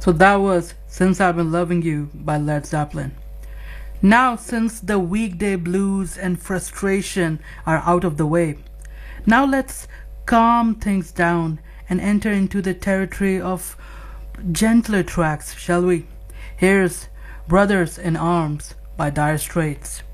So that was Since I've Been Loving You by Led Zeppelin. Now, since the weekday blues and frustration are out of the way, now let's calm things down and enter into the territory of gentler tracks, shall we? Here's Brothers in Arms by Dire Straits.